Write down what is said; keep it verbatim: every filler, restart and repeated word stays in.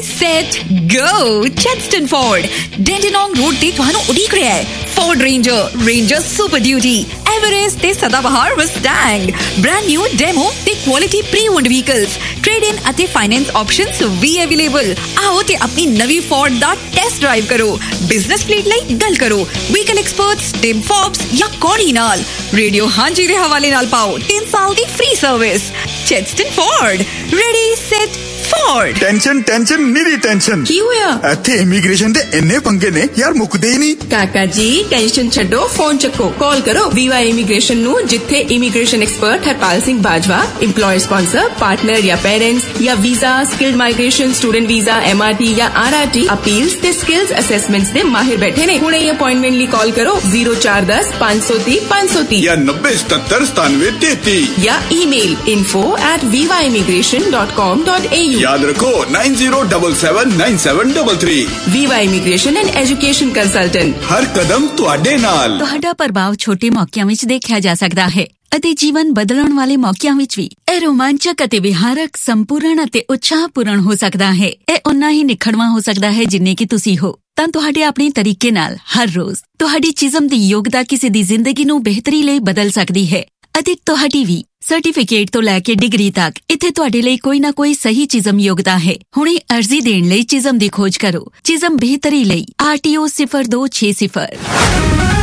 set, go! Chadstone Ford, Dandenong Road ਤੇ ਤੁਹਾਨੂੰ ਉਡੀਕ ਰਿਹਾ ਹੈ। Ford Ranger, Ranger Super Duty, Everest ਤੇ ਸਦਾਬਹਾਰ Mustang, brand new demo ਤੇ quality pre-owned vehicles, trade-in ਅਤੇ finance options ਵੀ available। ਆਓ ਤੇ ਆਪਣੀ ਨਵੀਂ Ford ਦਾ test drive ਕਰੋ। Business fleet ਲਈ ਗੱਲ ਕਰੋ। Vehicle experts Tim Forbes ਜਾਂ Cody ਨਾਲ। Radio ਹਾਂਜੀ ਦੇ ਹਵਾਲੇ ਨਾਲ ਪਾਓ ਤਿੰਨ ਸਾਲ ਦੀ free service। Chadstone Ford, ready, set, Ford। Tension tension ਨਿਰੀ tension ਕੀ ਹੋਇਆ? ਇੱਥੇ ਇਮੀਗ੍ਰੇਸ਼ਨ ਦੇ ਇੰਨੇ ਪੰਗੇ ਨੇ ਯਾਰ, ਮੁੱਕਦੇ ਹੀ ਨਹੀਂ। ਕਾਕਾ ਜੀ ਟੈਨਸ਼ਨ ਛੱਡੋ, ਫੋਨ ਚੱਕੋ, ਕਾਲ ਕਰੋ ਵੀਵਾ ਇਮੀਗ੍ਰੇਸ਼ਨ ਨੂੰ, ਜਿੱਥੇ immigration expert Harpal Singh Bajwa, EMPLOYER sponsor, partner ਜਾਂ ਪੇਰੈਂਟਸ ਜਾਂ visa, skilled migration, student visa, MRT ਜਾਂ ਆਰਆਰਟੀ, ਅਪੀਲਸ ਤੇ ਸਕਿਲਸ ਅਸੈਸਮੈਂਟਸ ਦੇ ਮਾਹਿਰ ਬੈਠੇ ਨੇ। ਹੁਣੇ ਅਪਾਇੰਟਮੈਂਟ ਲਈ ਕਾਲ ਕਰੋ ਜ਼ੀਰੋ ਚਾਰ ਦਸ ਪੰਜ ਸੌ ਤੀਹ ਪੰਜ ਸੌ ਤੀਹ ਜਾਂ ਨੱਬੇ ਸਤੱਤਰ ਸਤਾਨਵੇਂ ਤੇਤੀ ਜਾਂ email info at viva immigration dot com dot a u। याद रखो nine zero double seven nine seven double three. Viva Immigration and Education Consultant। हर कदम तुहाडे नाल। ਤੁਹਾਡਾ ਪ੍ਰਭਾਵ ਛੋਟੇ ਮੌਕਿਆਂ ਵਿੱਚ ਦੇਖਿਆ ਜਾ ਸਕਦਾ ਹੈ ਅਤੇ ਜੀਵਨ ਬਦਲਣ ਵਾਲੇ ਮੌਕਿਆਂ ਵਿੱਚ ਵੀ ਇਹ ਰੋਮਾਂਚਕ ਅਤੇ ਵਿਹਾਰਕ, ਸੰਪੂਰਨ ਅਤੇ ਉਤਸ਼ਾਹਪੂਰਨ ਹੋ ਸਕਦਾ ਹੈ। ਇਹ ਉਨਾ ਹੀ ਨਿਖੜਵਾਂ ਹੋ ਸਕਦਾ ਹੈ ਜਿੰਨੇ ਕਿ ਤੁਸੀਂ ਹੋ। ਤਾਂ ਤੁਹਾਡੇ ਆਪਣੇ ਤਰੀਕੇ ਨਾਲ ਹਰ ਰੋਜ਼ ਤੁਹਾਡੀ ਚਿਜ਼ਮ ਦੀ ਯੋਗਤਾ ਕਿਸੇ ਦੀ ਜ਼ਿੰਦਗੀ ਨੂੰ ਬਿਹਤਰੀ ਲਈ ਬਦਲ ਸਕਦੀ ਹੈ ਅਤੇ ਤੁਹਾਡੀ ਵੀ ਸਰਟੀਫਿਕੇਟ ਤੋਂ ਲੈ ਕੇ ਡਿਗਰੀ ਤੱਕ ਇੱਥੇ ਤੁਹਾਡੇ ਲਈ ਕੋਈ ਨਾ ਕੋਈ ਸਹੀ ਚਿਜ਼ਮ ਯੋਗਤਾ ਹੈ। ਹੁਣੇ ਅਰਜ਼ੀ ਦੇਣ ਲਈ ਚਿਜ਼ਮ ਦੀ ਖੋਜ ਕਰੋ। ਚਿਜ਼ਮ ਬਿਹਤਰੀ ਲਈ ਆਰ ਟੀ ਓ ਸਿਫਰ ਦੋ ਛੇ ਸਿਫਰ।